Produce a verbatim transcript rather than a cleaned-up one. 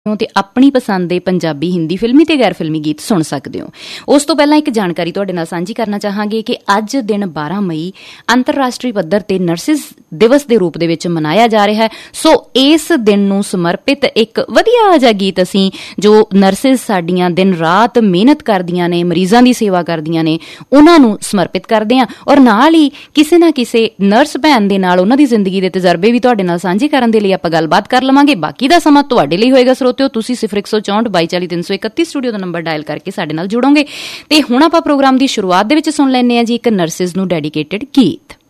ਹੋ ਤੇ ਆਪਣੀ ਪਸੰਦ ਦੇ ਪੰਜਾਬੀ, ਹਿੰਦੀ, ਫਿਲਮੀ ਤੇ ਗੈਰ ਫਿਲਮੀ ਗੀਤ ਸੁਣ ਸਕਦੇ ਹੋ। ਉਸ ਤੋਂ ਪਹਿਲਾਂ ਇੱਕ ਜਾਣਕਾਰੀ ਤੁਹਾਡੇ ਨਾਲ ਸਾਂਝੀ ਕਰਨਾ ਚਾਹਾਂਗੇ ਕਿ ਅੱਜ ਦਿਨ ਬਾਰਾਂ ਮਈ ਅੰਤਰਰਾਸ਼ਟਰੀ ਪੱਧਰ ਤੇ ਨਰਸਿਸ ਦਿਵਸ ਦੇ ਰੂਪ ਦੇ ਵਿੱਚ ਮਨਾਇਆ ਜਾ ਰਿਹਾ ਹੈ। ਸੋ ਇਸ ਦਿਨ ਨੂੰ ਸਮਰਪਿਤ ਇੱਕ ਵਧੀਆ ਜਿਹਾ ਗੀਤ ਅਸੀਂ, ਜੋ ਨਰਸਿਸ ਸਾਡੀਆਂ ਦਿਨ ਰਾਤ ਮਿਹਨਤ ਕਰਦੀਆਂ ਨੇ, ਮਰੀਜ਼ਾਂ ਦੀ ਸੇਵਾ ਕਰਦੀਆਂ ਨੇ, ਉਹਨਾਂ ਨੂੰ ਸਮਰਪਿਤ ਕਰਦੇ ਹਾਂ। ਔਰ ਨਾਲ ਹੀ ਕਿਸੇ ਨਾ ਕਿਸੇ ਨਰਸ ਭੈਣ ਦੇ ਨਾਲ ਉਹਨਾਂ ਦੀ ਜ਼ਿੰਦਗੀ ਦੇ ਤਜਰਬੇ ਵੀ ਤੁਹਾਡੇ ਨਾਲ ਸਾਂਝੇ ਕਰਨ ਦੇ ਲਈ ਆਪਾਂ ਗੱਲਬਾਤ ਕਰ ਲਵਾਂਗੇ। ਬਾਕੀ ਦਾ ਸਮਾਂ ਤੁਹਾਡੇ ਲਈ ਹੋਏਗਾ ਸਰੋਤਿਓ, ਤੁਸੀਂ ਸਿਫਰ ਇੱਕ ਸੌ ਚੌਂਹਠ ਬਾਈ ਚਾਲੀ ਤਿੰਨ ਸੌ ਇਕੱਤੀ ਸਟੂਡੀਓ ਦਾ ਨੰਬਰ ਡਾਇਲ ਕਰਕੇ ਸਾਡੇ ਨਾਲ ਜੁੜੋਗੇ। ਤੇ ਹੁਣ ਆਪਾਂ ਪ੍ਰੋਗਰਾਮ ਦੀ ਸ਼ੁਰੂਆਤ ਦੇ ਵਿੱਚ ਸੁਣ ਲੈਂਦੇ ਹਾਂ ਜੀ ਇੱਕ ਨਰਸਿਸ ਨੂੰ ਡੈਡੀਕੇਟਡ ਗੀਤ।